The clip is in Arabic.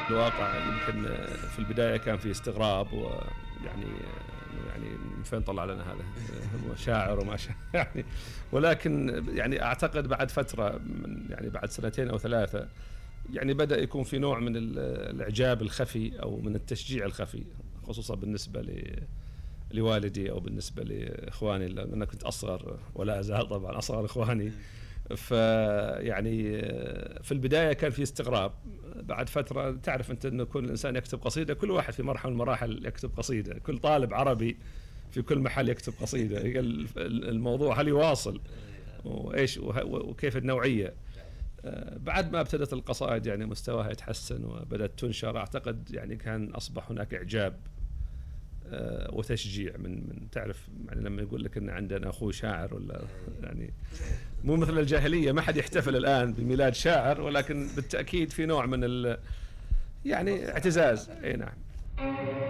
الواقع يمكن في البداية كان في استغراب، ويعني من فين طلع لنا هذا هو شاعر وما يعني. ولكن يعني أعتقد بعد فترة يعني بعد 2 أو 3 يعني بدأ يكون في نوع من الإعجاب الخفي أو من التشجيع الخفي، خصوصا بالنسبة لوالدي أو بالنسبة لإخواني، لأن أنا كنت أصغر ولا أزال طبعا أصغر إخواني. فيعني في البداية كان في استغراب. بعد فترة تعرف أنت أنه كل إنسان يكتب قصيدة، كل واحد في مرحلة من المراحل يكتب قصيدة، كل طالب عربي في كل محل يكتب قصيدة. الموضوع هل يواصل وإيش وكيف النوعية. بعد ما ابتدت القصائد يعني مستواها يتحسن وبدأت تنشر، أعتقد يعني كان أصبح هناك إعجاب وتشجيع من تعرف يعني لما يقول لك ان عندنا اخوه شاعر، ولا يعني مو مثل الجاهليه ما حد يحتفل الان بميلاد شاعر، ولكن بالتاكيد في نوع من يعني اعتزاز. اي نعم.